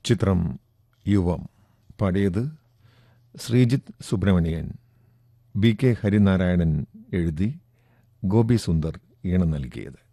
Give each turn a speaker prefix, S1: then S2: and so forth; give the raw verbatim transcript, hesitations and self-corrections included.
S1: ചിത്രം യുവം. പാടിയത് Sreejith Subramanian. B K Harinarayanan എഴുതി, ഗോപി സുന്ദർ ഈണം നൽകിയത്.